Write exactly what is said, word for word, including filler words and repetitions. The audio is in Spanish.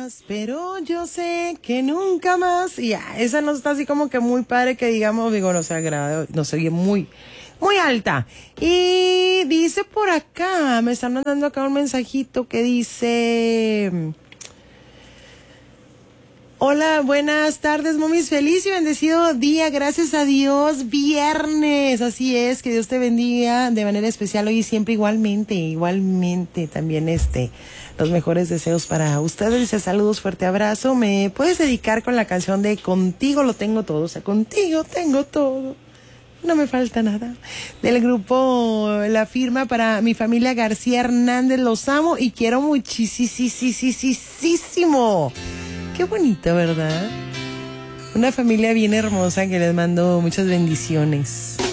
más, pero yo sé que nunca más. Y ya, esa no está así como que muy padre que digamos, digo, no se agrada, no se oye muy, muy alta. Y dice por acá, me están mandando acá un mensajito que dice: hola, buenas tardes, momis, feliz y bendecido día, gracias a Dios, viernes, así es, que Dios te bendiga de manera especial hoy y siempre igualmente, igualmente, también este, los mejores deseos para ustedes, dice saludos, fuerte abrazo, me puedes dedicar con la canción de Contigo lo tengo todo, o sea, contigo tengo todo, no me falta nada, del grupo La Firma para mi familia García Hernández, los amo y quiero muchísimo. Qué bonito, ¿verdad? Una familia bien hermosa que les mando muchas bendiciones.